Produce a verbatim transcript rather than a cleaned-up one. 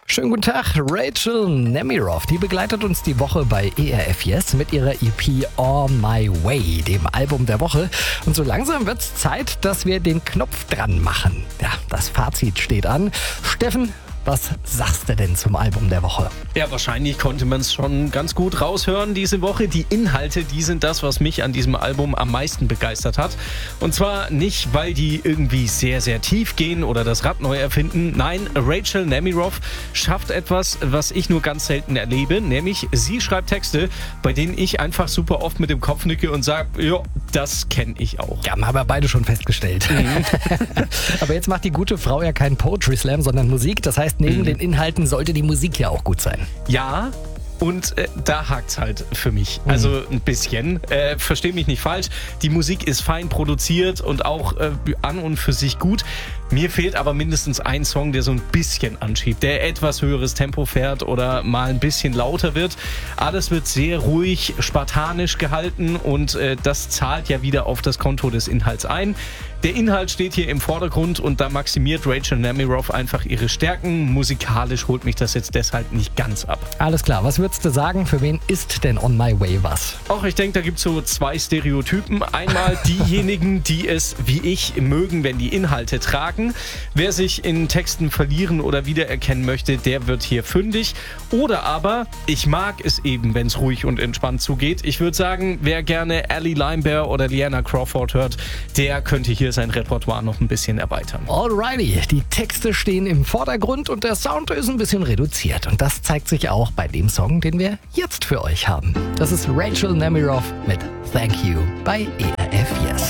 Schönen guten Tag, Rachel Nemiroff, die begleitet uns die Woche bei E R F Yes mit ihrer E P On My Way, dem Album der Woche. Und so langsam wird's Zeit, dass wir den Knopf dran machen. Ja, das Fazit steht an. Steffen, was sagst du denn zum Album der Woche? Ja, wahrscheinlich konnte man es schon ganz gut raushören diese Woche. Die Inhalte, die sind das, was mich an diesem Album am meisten begeistert hat. Und zwar nicht, weil die irgendwie sehr, sehr tief gehen oder das Rad neu erfinden. Nein, Rachel Nemiroff schafft etwas, was ich nur ganz selten erlebe. Nämlich, sie schreibt Texte, bei denen ich einfach super oft mit dem Kopf nicke und sage, ja, das kenne ich auch. Ja, haben wir beide schon festgestellt. Mhm. Aber jetzt macht die gute Frau ja keinen Poetry Slam, sondern Musik. Das heißt, neben mhm. den Inhalten sollte die Musik ja auch gut sein. Ja, und äh, da hakt's halt für mich. Mhm. Also ein bisschen. Äh, versteh mich nicht falsch. Die Musik ist fein produziert und auch äh, an und für sich gut. Mir fehlt aber mindestens ein Song, der so ein bisschen anschiebt, der etwas höheres Tempo fährt oder mal ein bisschen lauter wird. Alles wird sehr ruhig, spartanisch gehalten und äh, das zahlt ja wieder auf das Konto des Inhalts ein. Der Inhalt steht hier im Vordergrund und da maximiert Rachel Nemiroff einfach ihre Stärken. Musikalisch holt mich das jetzt deshalb nicht ganz ab. Alles klar, was würdest du sagen, für wen ist denn On My Way was? Auch ich denke, da gibt es so zwei Stereotypen. Einmal diejenigen, die es wie ich mögen, wenn die Inhalte tragen. Wer sich in Texten verlieren oder wiedererkennen möchte, der wird hier fündig. Oder aber, ich mag es eben, wenn es ruhig und entspannt zugeht. Ich würde sagen, wer gerne Allie Limebear oder Liana Crawford hört, der könnte hier sein Repertoire noch ein bisschen erweitern. Alrighty, die Texte stehen im Vordergrund und der Sound ist ein bisschen reduziert. Und das zeigt sich auch bei dem Song, den wir jetzt für euch haben. Das ist Rachel Nemiroff mit Thank You bei E R F Yes.